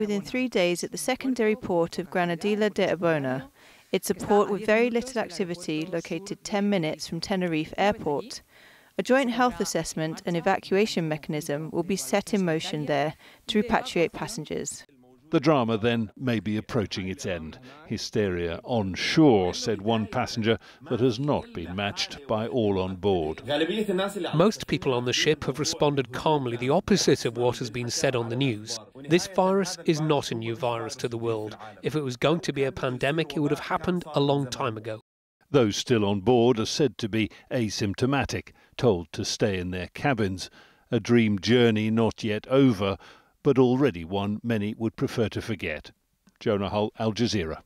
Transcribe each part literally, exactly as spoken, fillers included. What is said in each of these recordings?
Within three days at the secondary port of Granadilla de Abona. It's a port with very little activity located ten minutes from Tenerife Airport. A joint health assessment and evacuation mechanism will be set in motion there to repatriate passengers. The drama then may be approaching its end. Hysteria on shore, said one passenger, that has not been matched by all on board. Most people on the ship have responded calmly, the opposite of what has been said on the news. This virus is not a new virus to the world. If it was going to be a pandemic, it would have happened a long time ago. Those still on board are said to be asymptomatic, told to stay in their cabins. A dream journey not yet over, but already one many would prefer to forget. Jonah Hull, Al Jazeera.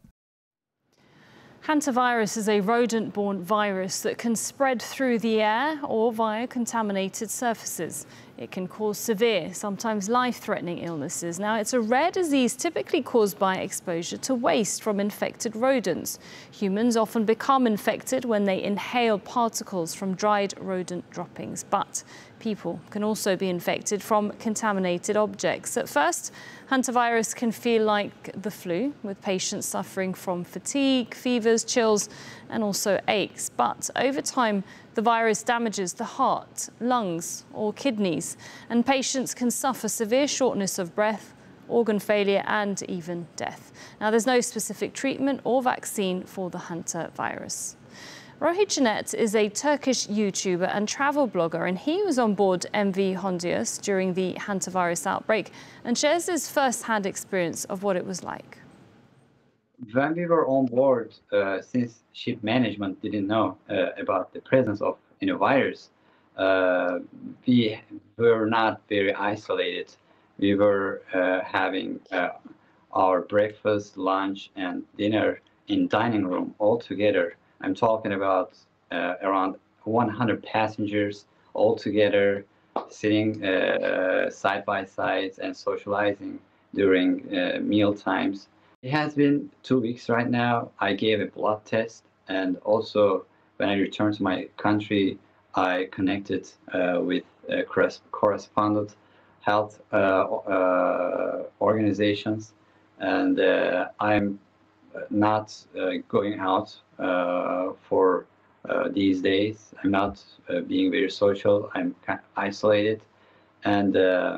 Hantavirus is a rodent-borne virus that can spread through the air or via contaminated surfaces. It can cause severe, sometimes life-threatening illnesses. Now, it's a rare disease typically caused by exposure to waste from infected rodents. Humans often become infected when they inhale particles from dried rodent droppings, but people can also be infected from contaminated objects. At first, hantavirus can feel like the flu, with patients suffering from fatigue, fevers, chills, and also aches. But over time, the virus damages the heart, lungs, or kidneys, and patients can suffer severe shortness of breath, organ failure, and even death. Now, there's no specific treatment or vaccine for the hantavirus. Rohit Janet is a Turkish YouTuber and travel blogger, and he was on board M V Hondius during the hantavirus outbreak and shares his first-hand experience of what it was like. When we were on board, uh, since ship management didn't know uh, about the presence of you know, virus, uh, we were not very isolated. We were uh, having uh, our breakfast, lunch, and dinner in dining room all together. I'm talking about uh, around one hundred passengers all together, sitting uh, side by side and socializing during uh, meal times. It has been two weeks right now. I gave a blood test, and also when I returned to my country, I connected uh, with uh, correspondent health uh, uh, organizations, and uh, I'm not uh, going out uh, for uh, these days. I'm not uh, being very social. I'm kind of isolated, and uh,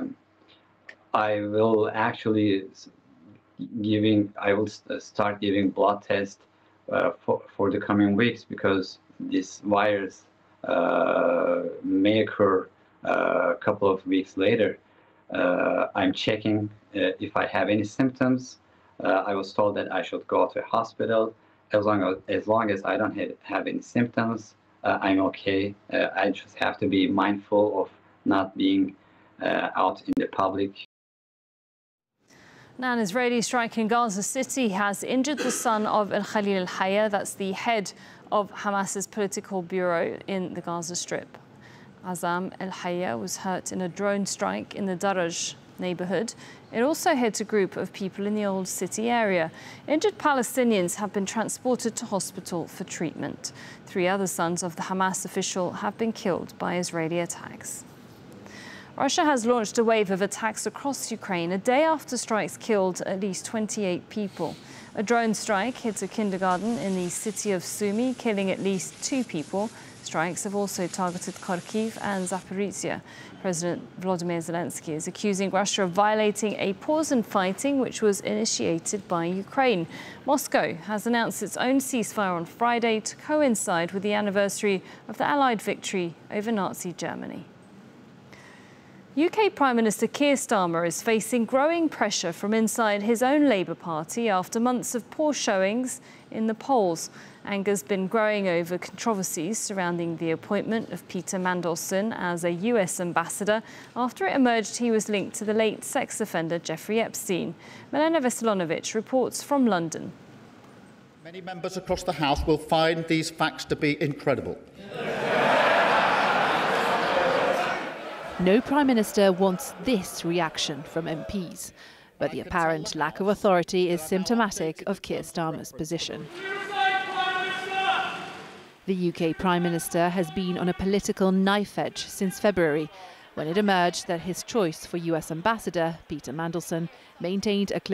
I will actually giving. I will start giving blood tests uh, for for the coming weeks, because this virus uh, may occur uh, a couple of weeks later. Uh, I'm checking uh, if I have any symptoms. Uh, I was told that I should go to a hospital. As long as, as long as I don't have, have any symptoms, uh, I'm okay. Uh, I just have to be mindful of not being uh, out in the public. Now, an Israeli strike in Gaza City has injured the son of Al-Khalil Al-Hayya, that's the head of Hamas's political bureau in the Gaza Strip. Azam Al-Hayya was hurt in a drone strike in the Daraj neighborhood. It also hit a group of people in the old city area. Injured Palestinians have been transported to hospital for treatment. Three other sons of the Hamas official have been killed by Israeli attacks. Russia has launched a wave of attacks across Ukraine a day after strikes killed at least twenty-eight people. A drone strike hit a kindergarten in the city of Sumy, killing at least two people. Strikes have also targeted Kharkiv and Zaporizhia. President Volodymyr Zelensky is accusing Russia of violating a pause in fighting which was initiated by Ukraine. Moscow has announced its own ceasefire on Friday to coincide with the anniversary of the Allied victory over Nazi Germany. U K Prime Minister Keir Starmer is facing growing pressure from inside his own Labour Party after months of poor showings in the polls. Anger's been growing over controversies surrounding the appointment of Peter Mandelson as a U S ambassador after it emerged he was linked to the late sex offender Jeffrey Epstein. Milena Veselonovich reports from London. Many members across the House will find these facts to be incredible. No Prime Minister wants this reaction from M Ps, but the apparent lack of authority is symptomatic of Keir Starmer's position. The U K Prime Minister has been on a political knife edge since February, when it emerged that his choice for U S Ambassador, Peter Mandelson, maintained a clear